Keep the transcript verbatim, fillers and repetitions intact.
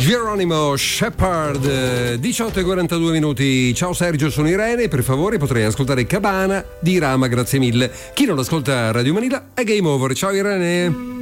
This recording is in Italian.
Geronimo Shepard, diciotto e quarantadue minuti. Ciao Sergio, sono Irene. Per favore potrei ascoltare Cabana di Rama, grazie mille. Chi non ascolta Radio Manila è game over. Ciao Irene.